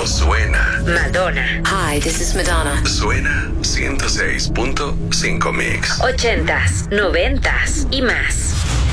suena. Madonna. Hi, this is Madonna. Suena 106.5 Mix. 80s, 90s y más.